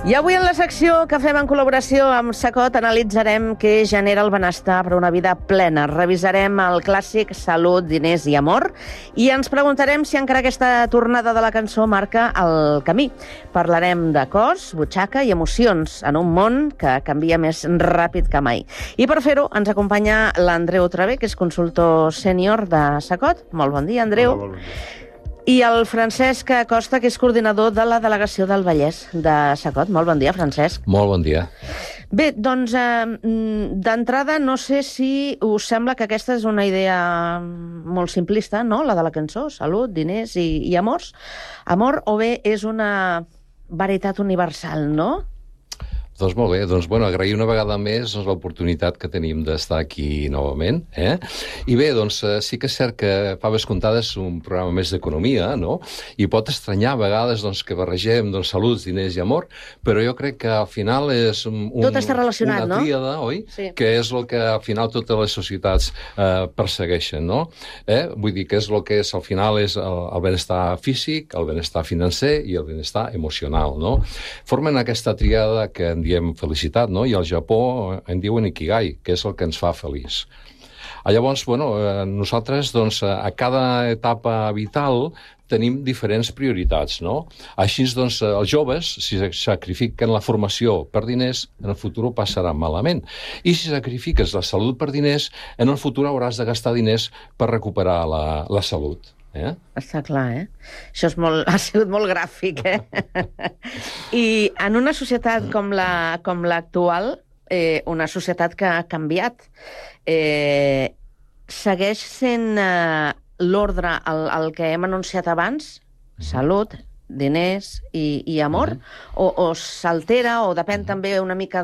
I avui en la secció que fem en col·laboració amb Sacot analitzarem què genera el benestar per a una vida plena. Revisarem el clàssic Salut, diners i amor i ens preguntarem si encara aquesta tornada de la cançó marca el camí. Parlarem de cos, butxaca i emocions en un món que canvia més ràpid que mai. I per fer-ho ens acompanya l'Andreu Travé, que és consultor sènior de Sacot. Molt bon dia, Andreu. Hola, bon dia. I el Francesc Acosta, que és coordinador de la delegació del Vallès de Sacot. Molt bon dia, Francesc. Molt bon dia. Bé, doncs, d'entrada, no sé si us sembla que aquesta és una idea molt simplista, no?, la de la cançó, salut, diners i amor, o bé és una veritat universal, no? Doncs molt bé, agrair una vegada més l'oportunitat que tenim d'estar aquí novament. I bé, sí que és cert que Faves Comptades és un programa més d'economia, no? I pot estranyar a vegades que barregem salut, diners i amor, però jo crec que al final és tot està relacionat, una tríada, oi? Sí. Que és el que al final totes les societats persegueixen, no? Vull dir que és el que és al final és el benestar físic, el benestar financer i el benestar emocional, no? Formen aquesta tríada que en diem felicitat, no? I al Japó en diuen Ikigai, que és el que ens fa feliç. Llavors, nosaltres, a cada etapa vital tenim diferents prioritats, no? Així, els joves, si sacrifiquen la formació per diners, en el futur ho passarà malament. I si sacrifiques la salut per diners, en el futur hauràs de gastar diners per recuperar la salut. Està clar, Això ha sigut molt gràfic, I en una societat com l'actual, una societat que ha canviat, segueix sent l'ordre el que hem anunciat abans? Salut, diners i amor? O s'altera o depèn també una mica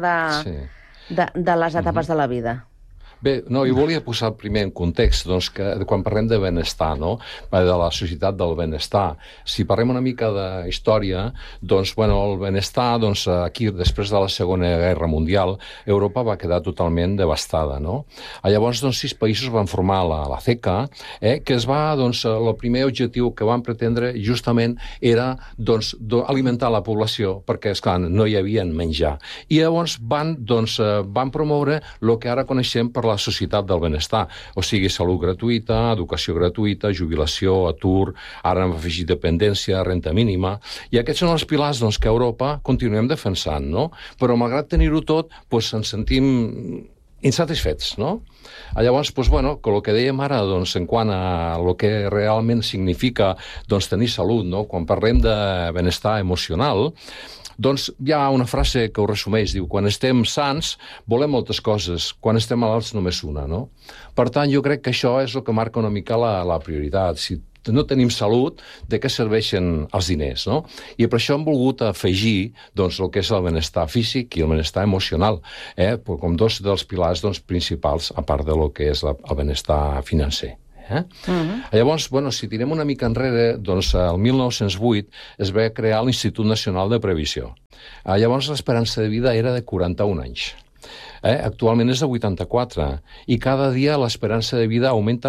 de les etapes de la vida? Bé, jo volia posar primer en context que quan parlem de benestar, no? De la societat del benestar. Si parlem una mica de història, el benestar, aquí, després de la Segona Guerra Mundial, Europa va quedar totalment devastada, no? Llavors, 6 països van formar la CECA, que es va, el primer objectiu que van pretendre justament era, alimentar la població, perquè, esclar, no hi havia menjar. I llavors van promoure el que ara coneixem per la societat del benestar, o sigui, salut gratuïta, educació gratuïta, jubilació, atur, ara hem afegit dependència, renta mínima, i aquests són els pilars que a Europa continuem defensant, no? Però malgrat tenir-ho tot, ens sentim insatisfets, no? Llavors, el que dèiem ara, en quant a el que realment significa tenir salut, no? Quan parlem de benestar emocional, hi ha una frase que ho resumeix, diu, quan estem sans volem moltes coses, quan estem malalts només una, no? Per tant, jo crec que això és el que marca una mica la prioritat. Si no tenim salut, de què serveixen els diners, no? I per això hem volgut afegir el que és el benestar físic i el benestar emocional, com dos dels pilars principals, a part del que és el benestar financer. Llavors, si tirem una mica enrere, el 1908 es va crear l'Institut Nacional de Previsió. Llavors l'esperança de vida era de 41 anys. Actualment és de 84 i cada dia l'esperança de vida augmenta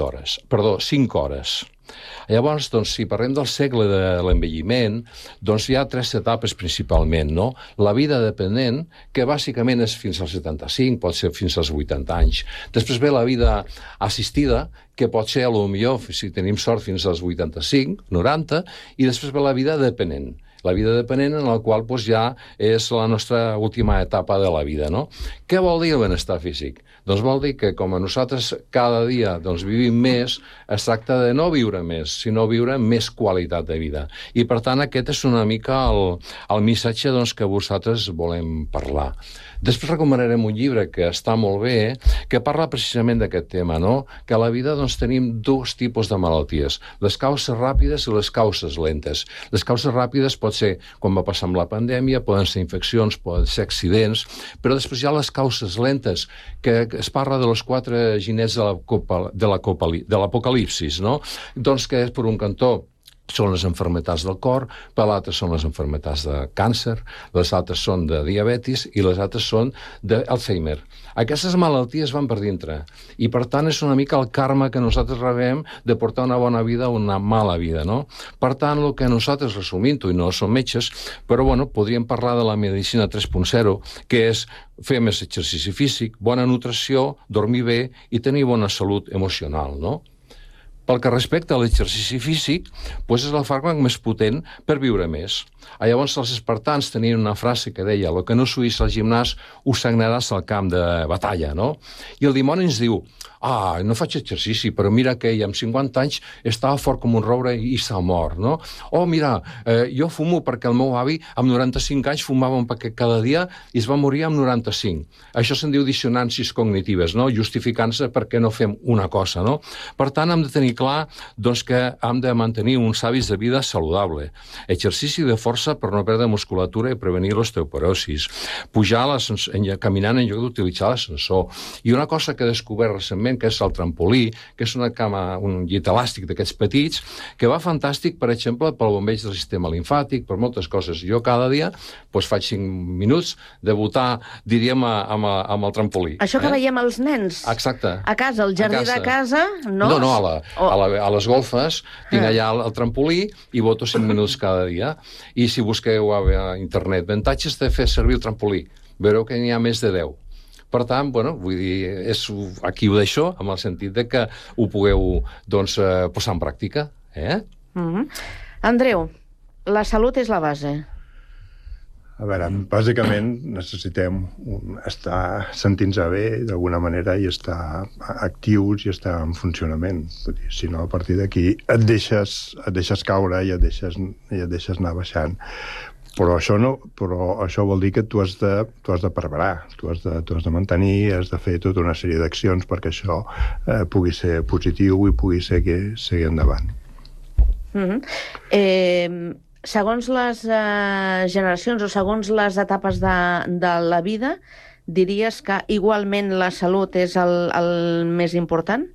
5 hores. Llavors, si parlem del segle de l'envelliment, hi ha 3 etapes principalment, no? La vida dependent, que bàsicament és fins als 75, pot ser fins als 80 anys. Després ve la vida assistida, que pot ser, potser, si tenim sort, fins als 85, 90, i després ve la vida dependent. La vida dependent en la qual ja és la nostra última etapa de la vida, no? Què vol dir el benestar físic? Doncs vol dir que com a nosaltres cada dia vivim més, es tracta de no viure més, sinó viure amb més qualitat de vida. I per tant aquest és una mica el missatge que vosaltres volem parlar. Després recomanarem un llibre que està molt bé, que parla precisament d'aquest tema, no? Que a la vida tenim 2 tipus de malalties, les causes ràpides i les causes lentes. Les causes ràpides pot ser, com va passar amb la pandèmia, poden ser infeccions, poden ser accidents, però després hi ha les causes lentes, que es parla de los 4 ginets de l'apocalipsis, no? Que és, per un cantó, són les malalties del cor, per l'altre són les malalties de càncer, les altres són de diabetis i les altres són d'Alzheimer. Aquestes malalties van per dintre i, per tant, és una mica el karma que nosaltres rebem de portar una bona vida o una mala vida, no? Per tant, el que nosaltres, resumint-ho, i no som metges, però, bueno, podríem parlar de la medicina 3.0, que és fer més exercici físic, bona nutrició, dormir bé i tenir bona salut emocional, no? Pel que respecta a l'exercici físic, doncs és el fàrmac més potent per viure més. Llavors, els espartans tenien una frase que deia «Lo que no suïs al gimnàs ho sagnaràs al camp de batalla», no? I el dimoni ens diu no faig exercici, però mira que ell amb 50 anys estava fort com un roure i s'ha mort, no? Mira, jo fumo perquè el meu avi amb 95 anys fumava un paquet cada dia i es va morir amb 95. Això se'n diu dissonàncies cognitives, no? Justificant-se perquè no fem una cosa, no? Per tant, hem de tenir clar doncs, que hem de mantenir uns hàbits de vida saludable. Exercici de força per no perdre musculatura i prevenir l'osteoporosis. Pujar caminant en lloc d'utilitzar l'ascensor. I una cosa que he descobert recentment, que és el trampolí, que és una cama, un llit elàstic d'aquests petits, que va fantàstic, per exemple, pel bombeig del sistema limfàtic, per moltes coses. Jo cada dia faig 5 minuts de botar, diríem, amb el trampolí. Això que veiem els nens. Exacte. A casa, al jardí de casa, no? No, a les golfes tinc allà el trampolí i boto 5 minuts cada dia. I si busqueu a internet avantatges de fer servir el trampolí, veureu que n'hi ha més de 10. Per tant, vull dir, aquí ho deixo, amb el sentit de que ho pugueu posar en pràctica. Andreu, la salut és la base. A veure, bàsicament necessitem estar sentint-se bé d'alguna manera i estar actius i estar en funcionament. Si no, a partir d'aquí et deixes caure i et deixes anar baixant. Però això vol dir que tu has de preparar, tu has de mantenir, has de fer tota una sèrie d'accions perquè això pugui ser positiu i pugui seguir endavant. Segons les generacions o segons les etapes de la vida, diries que igualment la salut és el més important?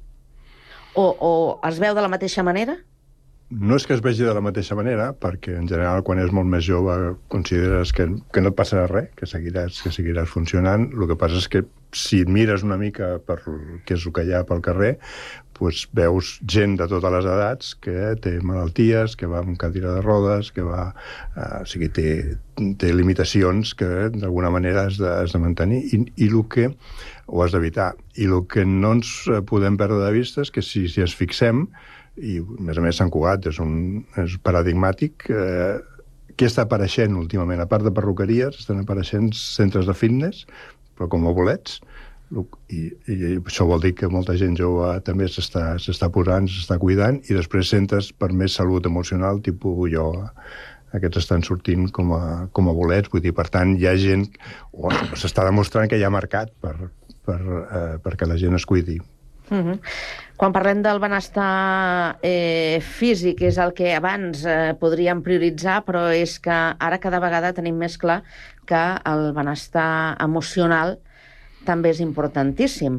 O es veu de la mateixa manera? No és que es vegi de la mateixa manera, perquè en general quan és molt més jove consideres que no et passarà res, que seguiràs funcionant. El que passa és que si et mires una mica per què és el que hi ha pel carrer, doncs veus gent de totes les edats que té malalties, que va amb cadira de rodes, que va... O sigui, té limitacions que d'alguna manera has de mantenir i el que ho has d'evitar. I el que no ens podem perdre de vista és que si ens fixem, i a més Sant Cugat és paradigmàtic, què està apareixent últimament? A part de perruqueries, estan apareixent centres de fitness, però com a bolets, i això vol dir que molta gent jove també s'està posant, s'està cuidant, i després centres per més salut emocional, tipus ioga. Aquests estan sortint com a bolets, vull dir, per tant, hi ha gent, s'està demostrant que hi ha mercat perquè la gent es cuidi. Quan parlem del benestar físic, és el que abans podríem prioritzar, però és que ara cada vegada tenim més clar que el benestar emocional també és importantíssim.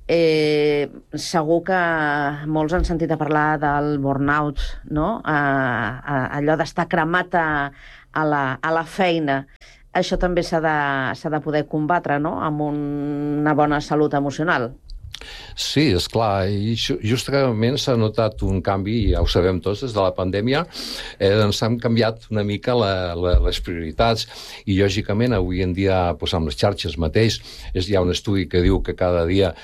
Segur que molts han sentit a parlar del burnout, no? Allò d'estar cremat a la feina. Això també s'ha de poder combatre, no? Amb una bona salut emocional. Sí, esclar, i justament s'ha notat un canvi, ja ho sabem tots, des de la pandèmia, doncs han canviat una mica les prioritats, i lògicament avui en dia, amb les xarxes mateix, hi ha un estudi que diu que cada dia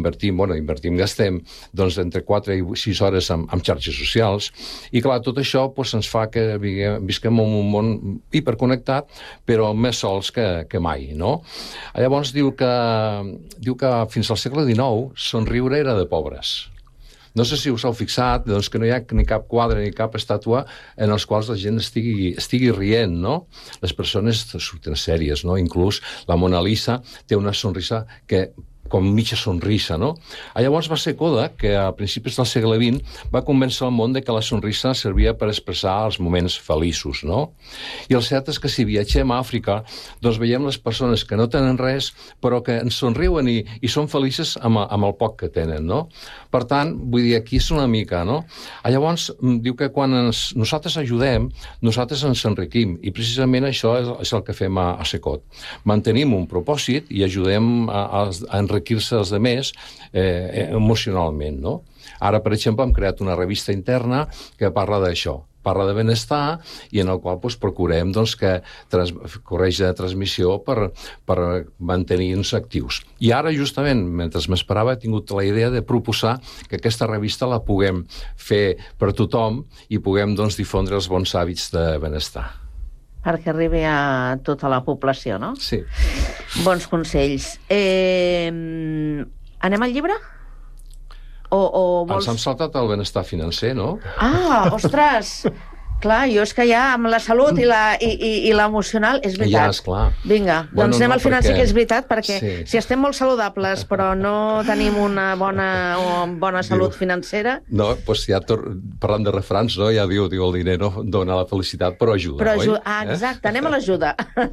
gastem doncs entre 4 i 6 hores amb xarxes socials, i clar, tot això ens fa que visquem en un món hiperconnectat, però més sols que mai, no? Llavors diu que fins al segle XIX somriure era de pobres. No sé si us heu fixat que no hi ha ni cap quadre ni cap estàtua en els quals la gent estigui rient, no? Les persones surten sèries, no? Inclús la Mona Lisa té una sonrisa que com mitja sonrisa, no? Llavors va ser Kodak, que a principis del segle XX va convèncer el món de que la sonrisa servia per expressar els moments feliços, no? I el cert és que si viatgem a Àfrica, doncs veiem les persones que no tenen res, però que ens somriuen i són felices amb el poc que tenen, no? Per tant, vull dir, aquí és una mica, no? Llavors, diu que quan nosaltres ajudem, nosaltres ens enriquim, i precisament això és el que fem a Secot. Mantenim un propòsit i ajudem a enriquir-se els altres emocionalment, no? Ara, per exemple, hem creat una revista interna que parla d'això, parla de benestar i en el qual procurem que correix de transmissió per mantenir-nos actius. I ara, justament, mentre m'esperava, he tingut la idea de proposar que aquesta revista la puguem fer per tothom i puguem difondre els bons hàbits de benestar. Perquè arribi a tota la població, no? Sí. Bons consells. Anem al llibre? O vols... Ens hem saltat el benestar financer, no? Ah, ostres! Clar, jo és que ja amb la salut i l'emocional, és veritat. Ja, esclar. Vinga, doncs anem al financer, que és veritat, perquè si estem molt saludables però no tenim una bona salut financera... No, doncs ja parlant de refrans, no? Ja diu el diner no dona la felicitat, però ajuda, oi? Exacte, anem a l'ajuda.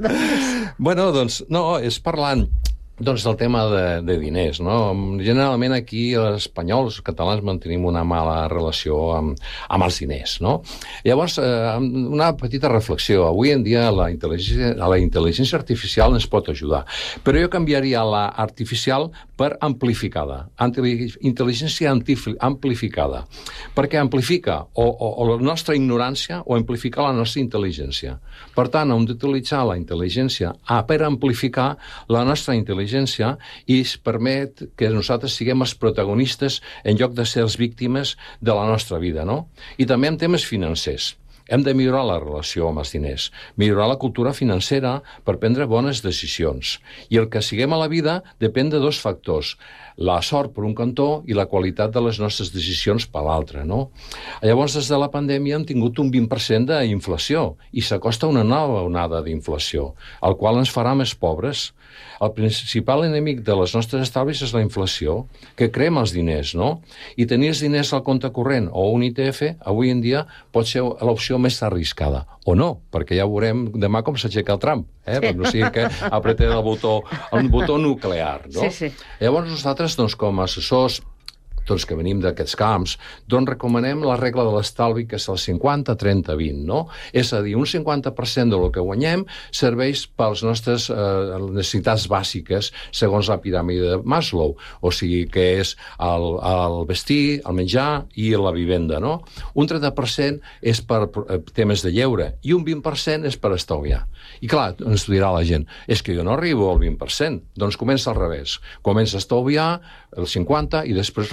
Bueno, doncs, no, és parlant del tema de diners, no? Generalment aquí els espanyols, els catalans, mantenim una mala relació amb els diners, no? Llavors, una petita reflexió. Avui en dia la intel·ligència artificial ens pot ajudar, però jo canviaria la artificial per amplificada. Intel·ligència amplificada. Perquè amplifica o la nostra ignorància o amplifica la nostra intel·ligència. Per tant, hem d'utilitzar la intel·ligència per amplificar la nostra intel·ligència i es permet que nosaltres siguem els protagonistes en lloc de ser els víctimes de la nostra vida, no? I també en temes financers. Hem de millorar la relació amb els diners, millorar la cultura financera per prendre bones decisions. I el que siguem a la vida depèn de dos factors, la sort per un cantó i la qualitat de les nostres decisions per l'altre, no? Llavors, des de la pandèmia hem tingut un 20% d'inflació i s'acosta una nova onada d'inflació, el qual ens farà més pobres. El principal enemic de les nostres estalvis és la inflació, que crema els diners, no? I tenir els diners al compte corrent o un ITF, avui en dia, pot ser l'opció més arriscada. O no, perquè ja veurem demà com s'aixeca el Trump, no sigui que apretem el botó nuclear, no? Sí. Llavors nosaltres, com a assessors que venim d'aquests camps, recomanem la regla de l'estalvi, que és el 50-30-20, no? És a dir, un 50% del que guanyem serveix per les nostres necessitats bàsiques, segons la piràmide de Maslow, o sigui que és el vestir, el menjar i la vivenda, no? Un 30% és per temes de lleure i un 20% és per estalviar. I clar, ens dirà la gent, és que jo no arribo al 20%, doncs comença al revés. Comença a estalviar el 50% i després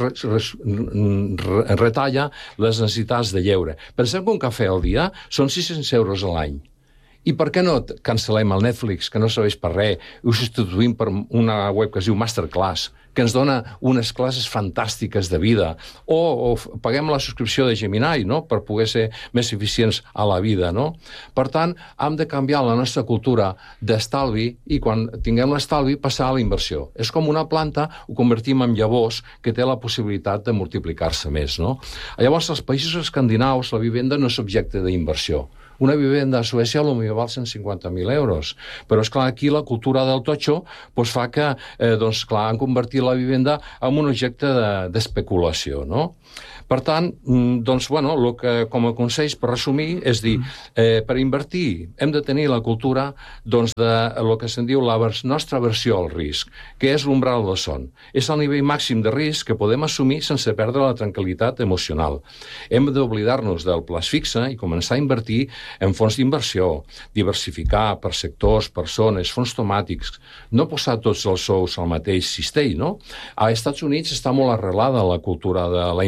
retalla les necessitats de lleure. Pensem que un cafè al dia són 600 euros a l'any. I per què no cancel·lem el Netflix, que no serveix per res, i ho substituïm per una web que es diu Masterclass, que ens dona unes classes fantàstiques de vida, o paguem la subscripció de Gemini, no?, per poder ser més eficients a la vida, no? Per tant, hem de canviar la nostra cultura d'estalvi i quan tinguem l'estalvi passar a la inversió. És com una planta, ho convertim en llavors que té la possibilitat de multiplicar-se més, no? Llavors, als països escandinaus la vivenda no és objecte d'inversió. Una vivenda a Suècia potser val 150.000 euros. Però, esclar, aquí la cultura del totxo fa que, han convertit la vivenda en un objecte d'especulació, no? Per tant, el que com a consells, per resumir, és dir, per invertir hem de tenir la cultura de lo que se'n diu la nostra aversió al risc, que és l'umbral del son. És el nivell màxim de risc que podem assumir sense perdre la tranquil·litat emocional. Hem d'oblidar-nos del plaç fixe i començar a invertir en fons d'inversió, diversificar per sectors, persones, fons temàtics, no posar tots els sous al mateix cistell, no? Als Estats Units està molt arrelada la cultura de la inversió.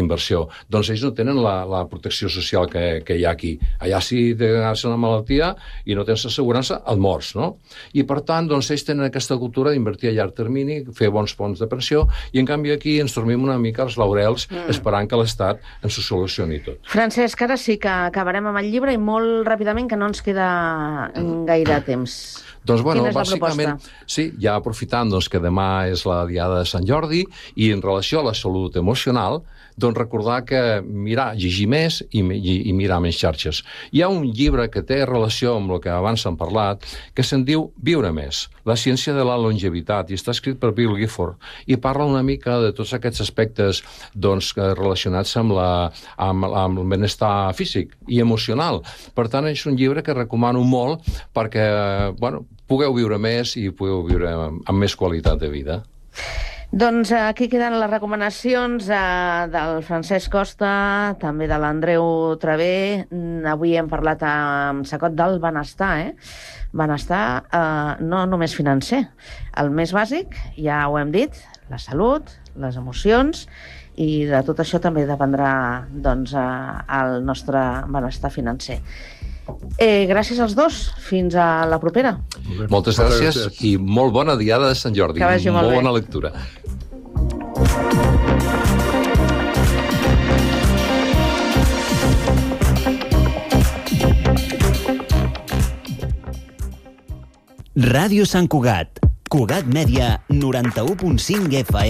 doncs ells no tenen la protecció social que hi ha aquí. Allà si tens una malaltia i no tens assegurança, et mors, no? I per tant, doncs ells tenen aquesta cultura d'invertir a llarg termini, fer bons fons de pensió, i en canvi aquí ens dormim una mica els laurels esperant que l'Estat ens ho solucioni tot. Francesc, ara sí que acabarem amb el llibre i molt ràpidament, que no ens queda gaire temps. Doncs, bueno, quina és la bàsicament, proposta? sí, ja aprofitant doncs, que demà és la diada de Sant Jordi i en relació a la salut emocional, doncs recordar que llegir més i mirar menys xarxes. Hi ha un llibre que té relació amb el que abans hem parlat, que se'n diu Viure més, la ciència de la longevitat, i està escrit per Bill Gifford, i parla una mica de tots aquests aspectes doncs, relacionats amb el benestar físic i emocional. Per tant, és un llibre que recomano molt perquè, bueno, pugueu viure més i pugueu viure amb més qualitat de vida. Doncs aquí queden les recomanacions del Francesc Costa, també de l'Andreu Travé. Avui hem parlat amb Sacot del benestar, Benestar no només financer. El més bàsic, ja ho hem dit, la salut, les emocions, i de tot això també dependrà doncs, el nostre benestar financer. Gràcies als dos. Fins a la propera. Moltes gràcies i molt bona diada de Sant Jordi. Que vagi molt bé. Molt bona lectura. Ràdio Sant Cugat. Cugat Mèdia, 91.5 FM.